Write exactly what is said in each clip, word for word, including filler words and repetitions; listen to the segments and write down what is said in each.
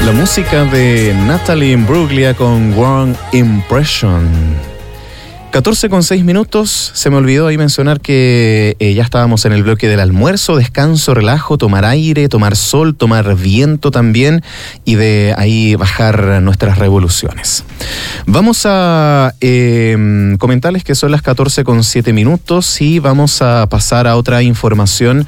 La música de Natalie Imbruglia con Wrong Impression. catorce con seis minutos. Se me olvidó ahí mencionar que eh, ya estábamos en el bloque del almuerzo, descanso, relajo, tomar aire, tomar sol, tomar viento también, y de ahí bajar nuestras revoluciones. Vamos a eh, comentarles que son las catorce con siete minutos y vamos a pasar a otra información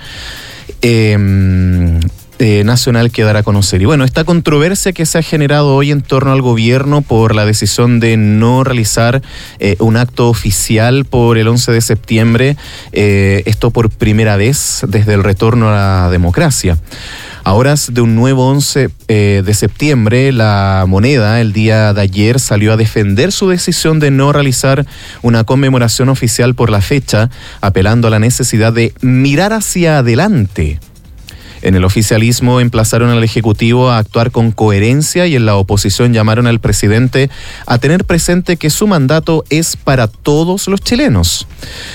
eh, Eh, nacional que dar a conocer. Y bueno, esta controversia que se ha generado hoy en torno al gobierno por la decisión de no realizar eh, un acto oficial por el once de septiembre, eh, esto por primera vez desde el retorno a la democracia. A horas de un nuevo once eh, de septiembre, La Moneda el día de ayer salió a defender su decisión de no realizar una conmemoración oficial por la fecha, apelando a la necesidad de mirar hacia adelante. En el oficialismo emplazaron al Ejecutivo a actuar con coherencia y en la oposición llamaron al presidente a tener presente que su mandato es para todos los chilenos.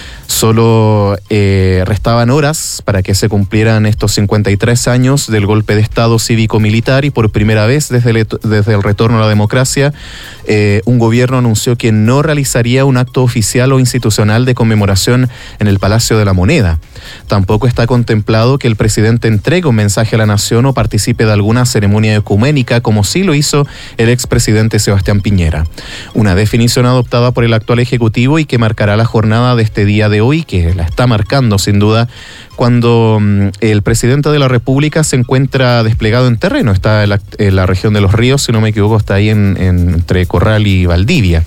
Solo eh, restaban horas para que se cumplieran estos cincuenta y tres años del golpe de Estado cívico-militar y por primera vez desde el, desde el retorno a la democracia, eh, un gobierno anunció que no realizaría un acto oficial o institucional de conmemoración en el Palacio de la Moneda. Tampoco está contemplado que el presidente entregue un mensaje a la nación o participe de alguna ceremonia ecuménica, como sí lo hizo el expresidente Sebastián Piñera. Una definición adoptada por el actual Ejecutivo y que marcará la jornada de este día de hoy, que la está marcando sin duda, cuando um, el presidente de la República se encuentra desplegado en terreno. Está en la, en la región de Los Ríos, si no me equivoco, está ahí en, en, entre Corral y Valdivia.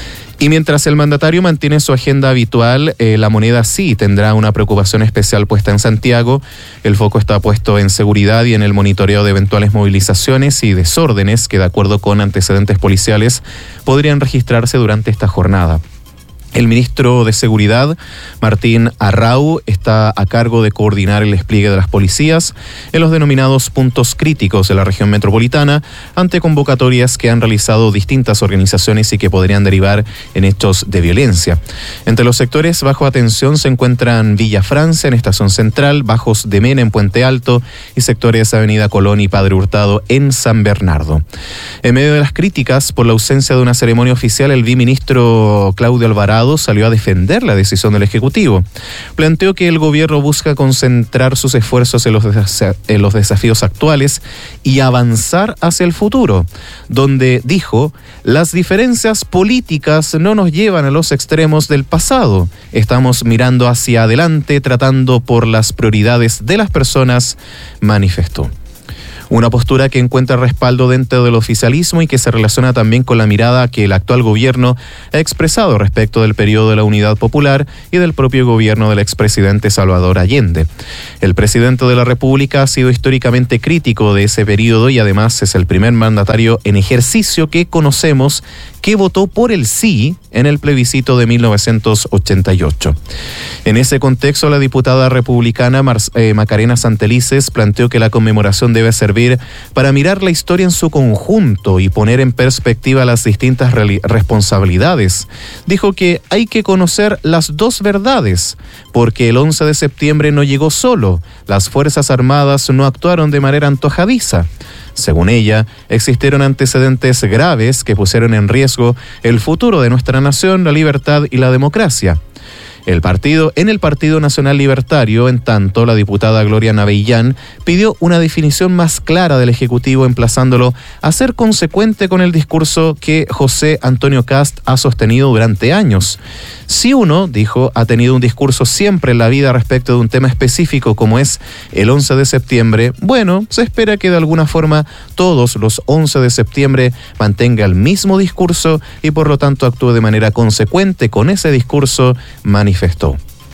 Y mientras el mandatario mantiene su agenda habitual, eh, La Moneda sí tendrá una preocupación especial puesta en Santiago. El foco está puesto en seguridad y en el monitoreo de eventuales movilizaciones y desórdenes que, de acuerdo con antecedentes policiales, podrían registrarse durante esta jornada. El ministro de Seguridad, Martín Arrau, está a cargo de coordinar el despliegue de las policías en los denominados puntos críticos de la región metropolitana ante convocatorias que han realizado distintas organizaciones y que podrían derivar en hechos de violencia. Entre los sectores bajo atención se encuentran Villa Francia en Estación Central, Bajos de Mena en Puente Alto y sectores Avenida Colón y Padre Hurtado en San Bernardo. En medio de las críticas por la ausencia de una ceremonia oficial, el viceministro Claudio Alvarado salió a defender la decisión del Ejecutivo. Planteó que el gobierno busca concentrar sus esfuerzos en los, desa- en los desafíos actuales y avanzar hacia el futuro, donde dijo: las diferencias políticas no nos llevan a los extremos del pasado. Estamos mirando hacia adelante, tratando por las prioridades de las personas, manifestó. Una postura que encuentra respaldo dentro del oficialismo y que se relaciona también con la mirada que el actual gobierno ha expresado respecto del periodo de la Unidad Popular y del propio gobierno del expresidente Salvador Allende. El presidente de la República ha sido históricamente crítico de ese periodo y además es el primer mandatario en ejercicio que conocemos que votó por el sí en el plebiscito de mil novecientos ochenta y ocho. En ese contexto, la diputada republicana Mar- eh, Macarena Santelices planteó que la conmemoración debe servir para mirar la historia en su conjunto y poner en perspectiva las distintas re- responsabilidades. Dijo que hay que conocer las dos verdades, porque el once de septiembre no llegó solo, las Fuerzas Armadas no actuaron de manera antojadiza. Según ella, existieron antecedentes graves que pusieron en riesgo el futuro de nuestra nación, la libertad y la democracia. El partido, en el Partido Nacional Libertario, en tanto, la diputada Gloria Navellán pidió una definición más clara del Ejecutivo, emplazándolo a ser consecuente con el discurso que José Antonio Kast ha sostenido durante años. Si uno, dijo, ha tenido un discurso siempre en la vida respecto de un tema específico como es el once de septiembre, bueno, se espera que de alguna forma todos los once de septiembre mantenga el mismo discurso y por lo tanto actúe de manera consecuente con ese discurso, manifestó.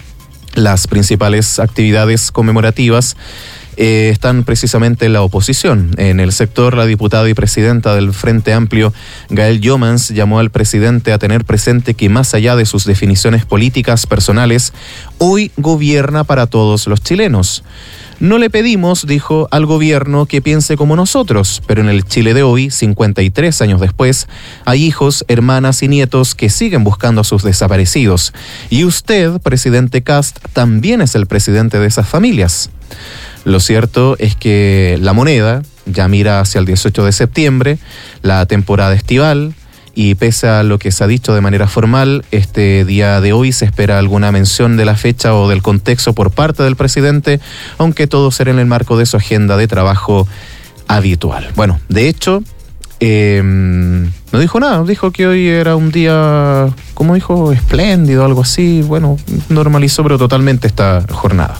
Las principales actividades conmemorativas Eh, están precisamente en la oposición. En el sector, la diputada y presidenta del Frente Amplio, Gael Jomans, llamó al presidente a tener presente que más allá de sus definiciones políticas personales, hoy gobierna para todos los chilenos. No le pedimos, dijo, al gobierno que piense como nosotros, pero en el Chile de hoy, cincuenta y tres años después, hay hijos, hermanas y nietos que siguen buscando a sus desaparecidos. Y usted, presidente Kast, también es el presidente de esas familias. Lo cierto es que La Moneda ya mira hacia el dieciocho de septiembre, la temporada estival, y pese a lo que se ha dicho de manera formal, este día de hoy se espera alguna mención de la fecha o del contexto por parte del presidente, aunque todo será en el marco de su agenda de trabajo habitual. Bueno, de hecho, eh, no dijo nada, dijo que hoy era un día, como dijo, espléndido, algo así. Bueno, normalizó pero totalmente esta jornada.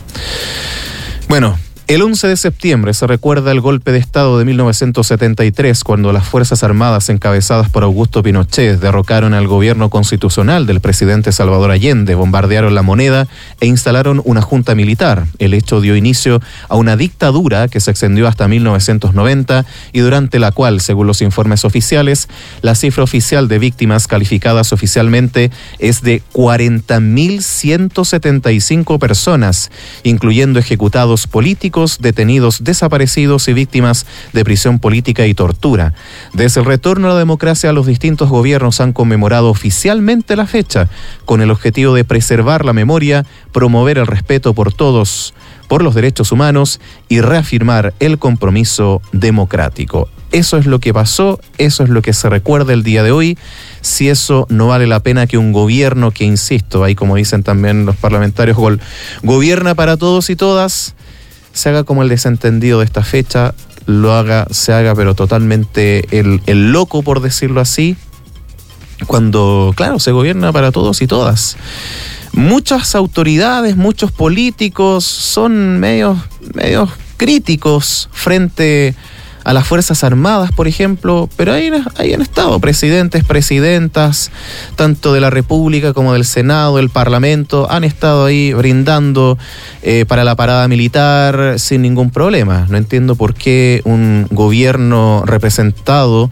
Bueno, el once de septiembre se recuerda el golpe de Estado de mil novecientos setenta y tres, cuando las Fuerzas Armadas encabezadas por Augusto Pinochet derrocaron al gobierno constitucional del presidente Salvador Allende, bombardearon la moneda e instalaron una junta militar. El hecho dio inicio a una dictadura que se extendió hasta mil novecientos noventa y durante la cual, según los informes oficiales, la cifra oficial de víctimas calificadas oficialmente es de cuarenta mil ciento setenta y cinco personas, incluyendo ejecutados políticos, detenidos, desaparecidos y víctimas de prisión política y tortura. Desde el retorno a la democracia, los distintos gobiernos han conmemorado oficialmente la fecha con el objetivo de preservar la memoria, promover el respeto por todos, por los derechos humanos y reafirmar el compromiso democrático. Eso es lo que pasó, eso es lo que se recuerda el día de hoy. Si eso no vale la pena que un gobierno que, insisto, ahí como dicen también los parlamentarios, gol, gobierna para todos y todas, se haga como el desentendido de esta fecha, lo haga, se haga pero totalmente el, el loco, por decirlo así, cuando, claro, se gobierna para todos y todas. Muchas autoridades, muchos políticos son medios, medios críticos frente a las Fuerzas Armadas, por ejemplo, pero ahí, ahí han estado presidentes, presidentas, tanto de la República como del Senado, del Parlamento, han estado ahí brindando eh, para la parada militar sin ningún problema. No entiendo por qué un gobierno representado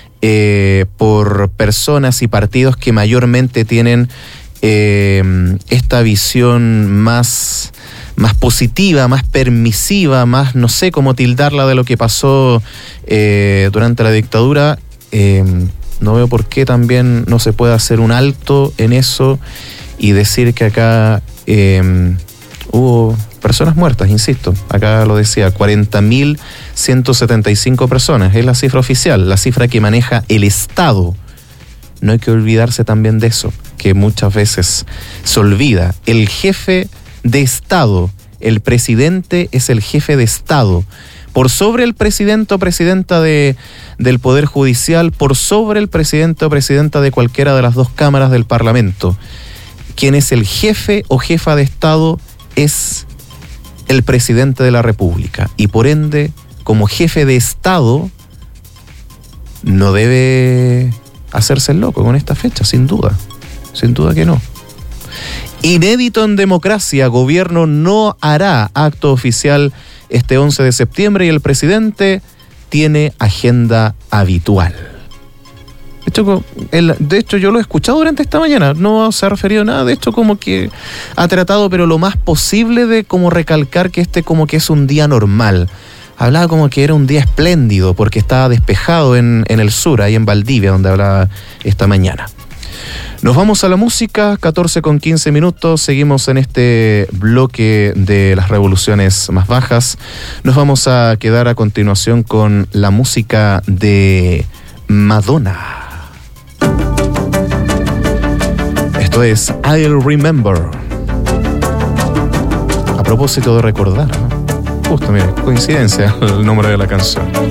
eh, por personas y partidos que mayormente tienen eh, esta visión más... más positiva, más permisiva, más no sé cómo tildarla de lo que pasó eh, durante la dictadura, eh, no veo por qué también no se puede hacer un alto en eso y decir que acá eh, hubo personas muertas, insisto, acá lo decía, cuarenta mil ciento setenta y cinco personas, es la cifra oficial, la cifra que maneja el Estado. No hay que olvidarse también de eso, que muchas veces se olvida. El jefe de Estado, el presidente es el jefe de Estado, por sobre el presidente o presidenta de, del Poder Judicial, por sobre el presidente o presidenta de cualquiera de las dos cámaras del Parlamento. Quien es el jefe o jefa de Estado es el presidente de la República, y por ende, como jefe de Estado, no debe hacerse el loco con esta fecha, sin duda, sin duda que no. Inédito en democracia, gobierno no hará acto oficial este once de septiembre y el presidente tiene agenda habitual. De hecho, el, de hecho, yo lo he escuchado durante esta mañana, no se ha referido a nada, de hecho como que ha tratado, pero lo más posible, de como recalcar que este como que es un día normal. Hablaba como que era un día espléndido porque estaba despejado en, en el sur, ahí en Valdivia, donde hablaba esta mañana. Nos vamos a la música, catorce con quince minutos, seguimos en este bloque de las revoluciones más bajas. Nos vamos a quedar a continuación con la música de Madonna. Esto es I'll Remember. A propósito de recordar, ¿no? Justo, mira, coincidencia el nombre de la canción.